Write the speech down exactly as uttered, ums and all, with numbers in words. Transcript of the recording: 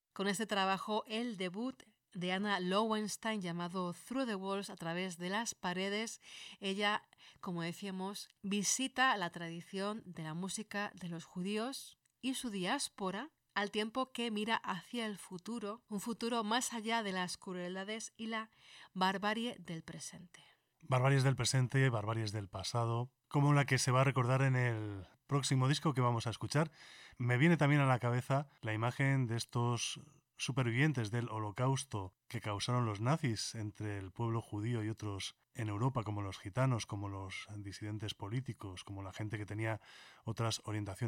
con este trabajo el debut de Anna Lowenstein llamado Through the Walls, a través de las paredes. Ella, como decíamos, visita la tradición de la música de los judíos y su diáspora, al tiempo que mira hacia el futuro, un futuro más allá de las crueldades y la barbarie del presente. Barbaries del presente, barbaries del pasado, como la que se va a recordar en el próximo disco que vamos a escuchar. Me viene también a la cabeza la imagen de estos supervivientes del Holocausto que causaron los nazis entre el pueblo judío y otros en Europa, como los gitanos, como los disidentes políticos, como la gente que tenía otras orientaciones